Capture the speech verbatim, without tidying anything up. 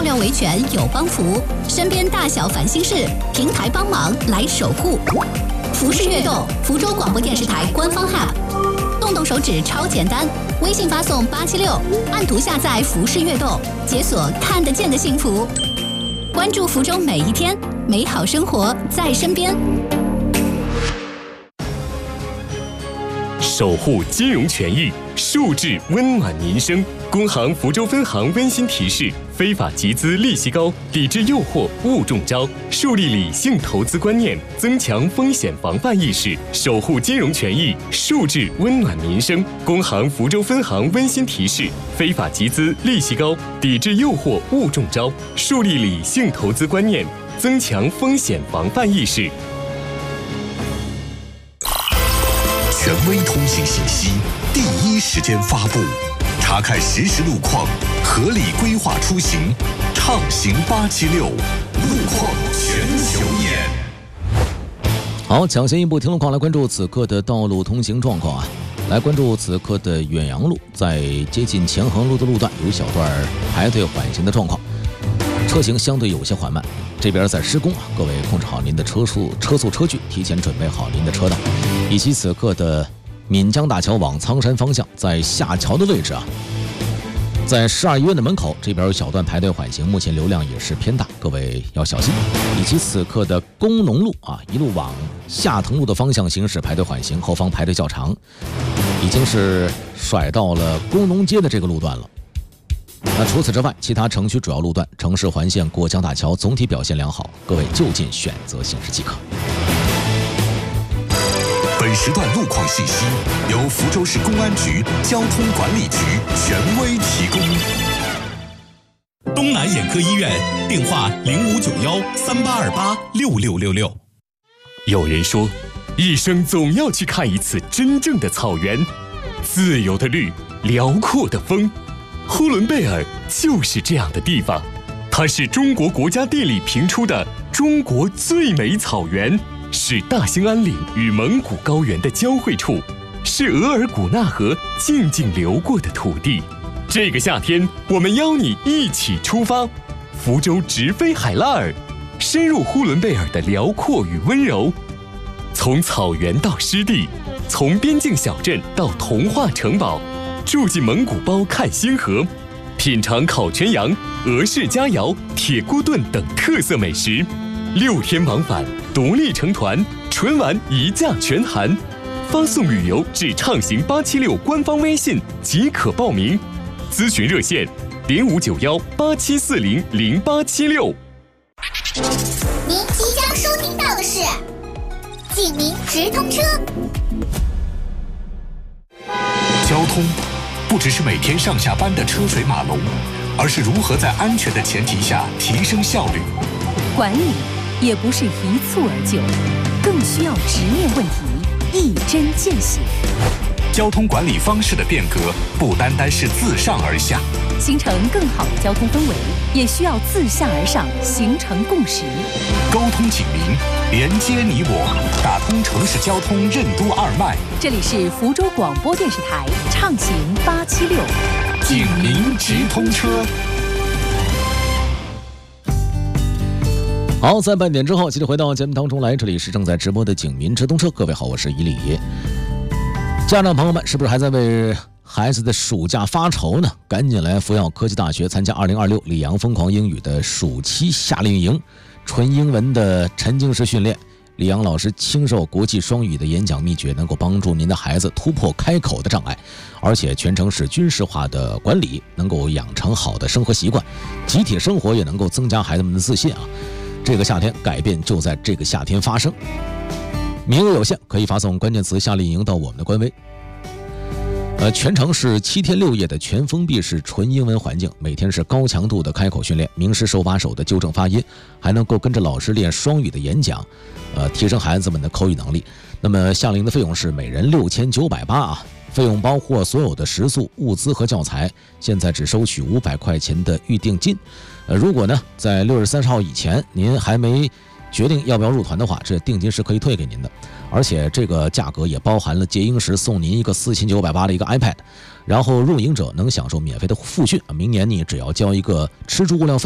料维权有帮扶，身边大小烦心事，平台帮忙来守护。服饰悦动，福州广播电视台官方 App， 动动手指超简单，微信发送八七六，按图下载服饰悦动，解锁看得见的幸福。关注福州每一天，美好生活在身边。 守护金融权益，数字温暖民生。工行福州分行温馨提示：非法集资利息高，抵制诱惑勿中招。树立理性投资观念，增强风险防范意识，守护金融权益，数字温暖民生。工行福州分行温馨提示：非法集资利息高，抵制诱惑勿中招。树立理性投资观念，增强风险防范意识。 权威通信信息，第一时间发布，查看实时路况，合理规划出行，畅行八七六，路况全球眼。 好，抢先一步听路况，来关注此刻的道路通行状况啊！来关注此刻的远洋路，在接近前横路的路段有小段排队缓行的状况，车行相对有些缓慢。这边在施工啊，各位控制好您的车速、车速、车距，提前准备好您的车道。以及此刻的闽江大桥往苍山方向，在下桥的位置啊，在十二医院的门口这边有小段排队缓行，目前流量也是偏大，各位要小心。以及此刻的工农路啊，一路往下藤路的方向行驶排队缓行，后方排队较长，已经是甩到了工农街的这个路段了。那除此之外，其他城区主要路段、城市环线、过江大桥总体表现良好，各位就近选择行驶即可。 本时段路况信息由福州市公安局交通管理局权威提供。 东南眼科医院电话零五九幺三八二八六六六六。 有人说，一生总要去看一次真正的草原，自由的绿，辽阔的风。呼伦贝尔就是这样的地方，它是中国国家地理评出的中国最美草原。是大兴安岭与蒙古高原的交汇处，是额尔古纳河静静流过的土地。这个夏天，我们邀你一起出发，福州直飞海拉尔，深入呼伦贝尔的辽阔与温柔。从草原到湿地，从边境小镇到童话城堡，住进蒙古包看星河，品尝烤全羊、俄式佳肴、铁锅炖等特色美食。六天往返，独立成团，纯玩一价全含。发送旅游至畅行八七六官方微信即可报名。咨询热线零五九幺八七四零零八七六。 您即将收听到的是警民直通车。 交通不只是每天上下班的车水马龙，而是如何在安全的前提下提升效率。 管理也不是一蹴而就，更需要直面问题，一针见血。 交通管理方式的变革不单单是自上而下， 形成更好的交通氛围，也需要自下而上形成共识。 沟通警民，连接你我，打通城市交通任督二脉。 这里是福州广播电视台畅行八七六， 警民直通车。 好，在半点之后，继续回到节目当中来，这里是正在直播的警民直通车。各位好，我是伊礼。家长朋友们，是不是还在为孩子的暑假发愁呢？赶紧来福耀科技大学参加二零二六里昂疯狂英语的暑期夏令营，纯英文的沉浸式训练。李阳老师亲授国际双语的演讲秘诀，能够帮助您的孩子突破开口的障碍，而且全程是军事化的管理，能够养成好的生活习惯，集体生活也能够增加孩子们的自信啊！这个夏天，改变就在这个夏天发生。名额有限，可以发送关键词夏令营到我们的官微。呃，全程是七天六夜的全封闭式纯英文环境，每天是高强度的开口训练，名师手把手的纠正发音，还能够跟着老师练双语的演讲，呃，提升孩子们的口语能力。那么夏令营的费用是每人六千九百八啊，费用包括所有的食宿、物资和教材，现在只收取五百块钱的预定金。呃，如果呢在六月三十号以前您还没决定要不要入团的话，这定金是可以退给您的，而且这个价格也包含了结营时送您一个四千九百八的一个 iPad， 然后入营者能享受免费的复训，明年你只要交一个吃住物料费